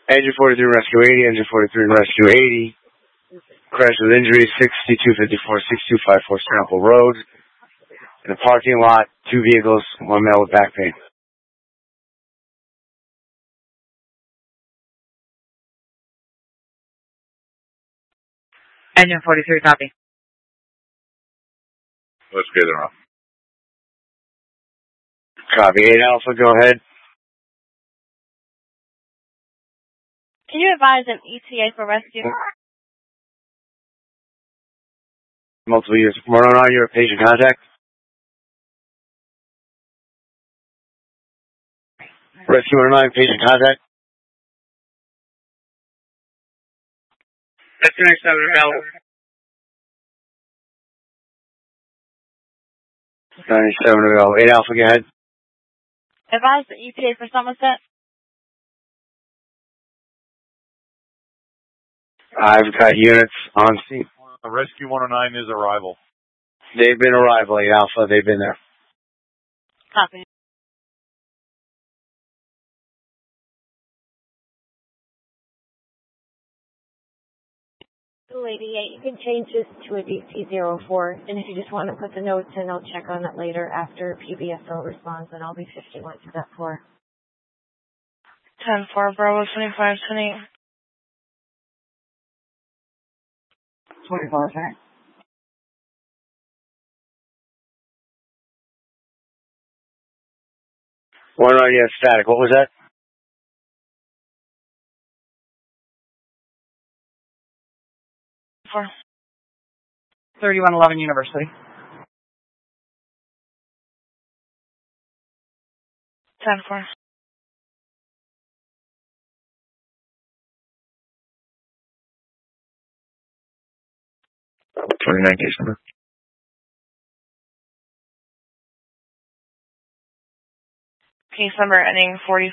Engine 43 Rescue 80, Engine 43 Rescue 80. Crash with injuries, 6254, 6254 Sample Road. In the parking lot, 2 vehicles, 1 male with back pain. Engine 43, copy. Let's get it off. Copy. 8 Alpha, go ahead. Can you advise an ETA for rescue? Multiple years. 109, you're a patient contact. Rescue 109, patient contact. Rescue 97 available. 97 available. 8 Alpha, go ahead. Advise the ETA for Somerset. I've got units on scene. Rescue 109 is arrival. They've been arrival, 8 Alpha. They've been there. Copy. Lady, you can change this to a DC-04, and if you just want to put the notes in, I'll check on it later after PBSO responds, and I'll be 51 to that 4. 10-4, Bravo 25, 28. 24, sorry. One on, yeah, static. What was that? For 3111 University. 10-4. $29 case number. Case number ending 40.